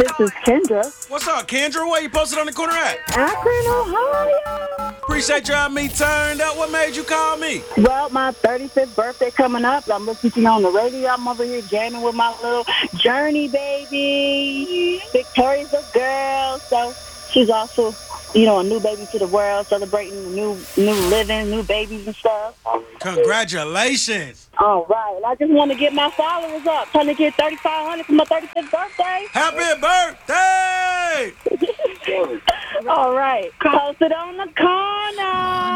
This is Kendra. What's up, Kendra? Where you posted on the corner at? Akron, Ohio. Appreciate you having me turned up. What made you call me? Well, my 35th birthday coming up. I'm listening to you on the radio. I'm over here jamming with my little Journey baby. Victoria's a girl, so she's also, a new baby to the world, celebrating new living, new babies and stuff. Congratulations. All right. I just want to get my followers up. Trying to get 3,500 for my 35th birthday. Happy birthday! All right. Post it on the corner.